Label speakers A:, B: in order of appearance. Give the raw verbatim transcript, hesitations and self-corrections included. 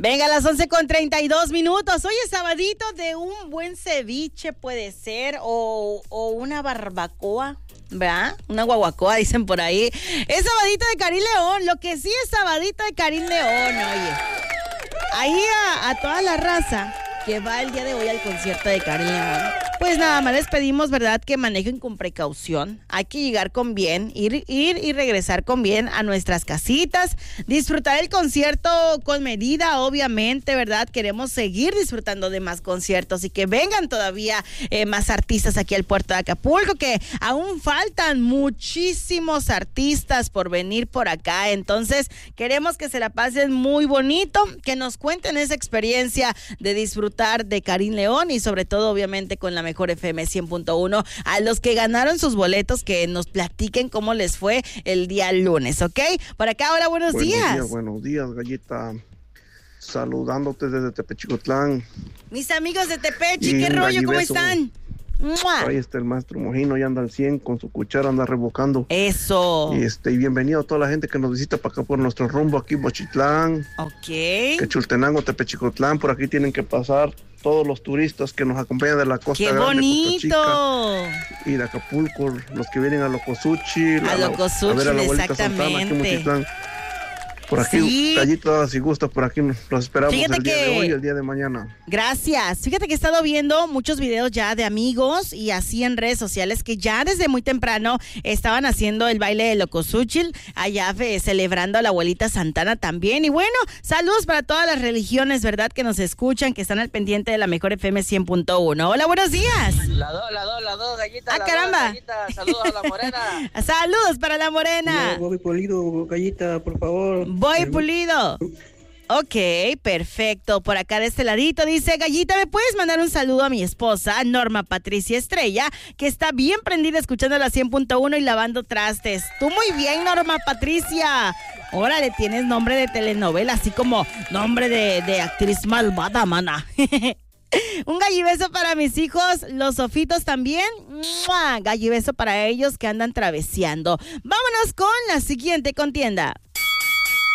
A: Venga, a las once con treinta y dos minutos. Hoy es sabadito de un buen ceviche, puede ser, o, o una barbacoa, ¿verdad? Una guaguacoa, dicen por ahí. Es sabadito de Karim León, lo que sí es sabadito de Karim León, oye. Ahí a, a toda la raza que va el día de hoy al concierto de Karim León, pues nada más les pedimos, ¿verdad?, que manejen con precaución. Hay que llegar con bien, ir, ir y regresar con bien a nuestras casitas, disfrutar el concierto con medida, obviamente, ¿verdad? Queremos seguir disfrutando de más conciertos y que vengan todavía eh, más artistas aquí al puerto de Acapulco, que aún faltan muchísimos artistas por venir por acá. Entonces, queremos que se la pasen muy bonito, que nos cuenten esa experiencia de disfrutar de Karim León y sobre todo, obviamente, con la mejor F M cien punto uno. A los que ganaron sus boletos, que nos platiquen cómo les fue el día lunes, ¿ok? Por acá, hola, buenos,
B: buenos
A: días.
B: días. Buenos días, Gallita. Saludándote desde Tepechicotlán.
A: Mis amigos de Tepechi, ¿qué rollo? ¿Cómo están? ¡Mua!
B: Ahí está el maestro Mojino, ya anda al cien con su cuchara, anda revocando.
A: Eso.
B: Y este, y bienvenido a toda la gente que nos visita para acá por nuestro rumbo aquí, Bochitlán.
A: Ok.
B: Que Chultenango, Tepechicotlán, por aquí tienen que pasar todos los turistas que nos acompañan de la costa
A: ¡Qué
B: grande,
A: bonito!
B: Costa Chica y de Acapulco, los que vienen a Locosuchi,
A: a,
B: la,
A: Locosuchi,
B: a ver a la abuelita
A: exactamente.
B: Santana, aquí en Mochitlán. Por aquí,
A: sí.
B: Gallita, si gustas, por aquí los esperamos.
A: Fíjate
B: el día
A: que...
B: de hoy, el día de mañana.
A: Gracias. Fíjate que he estado viendo muchos videos ya de amigos y así en redes sociales que ya desde muy temprano estaban haciendo el baile de Locosuchil, allá fe, celebrando a la abuelita Santana también. Y bueno, saludos para todas las religiones, ¿verdad?, que nos escuchan, que están al pendiente de la mejor F M cien punto uno. Hola, buenos días.
C: La dos, la dos, la dos, Gallita.
A: Ah,
C: la
A: caramba.
C: Dos, Gallita. Saludos a la morena.
A: Saludos para la morena.
D: No, Bobby Pulido, Gallita, por favor.
A: Voy Pulido. Ok, perfecto. Por acá de este ladito dice, Gallita, ¿me puedes mandar un saludo a mi esposa, Norma Patricia Estrella, que está bien prendida escuchando la cien punto uno y lavando trastes? Tú muy bien, Norma Patricia. Órale, tienes nombre de telenovela, así como nombre de, de actriz malvada, mana. Un gallibeso para mis hijos, los Sofitos también. ¡Mua! Gallibeso para ellos que andan traveseando. Vámonos con la siguiente contienda.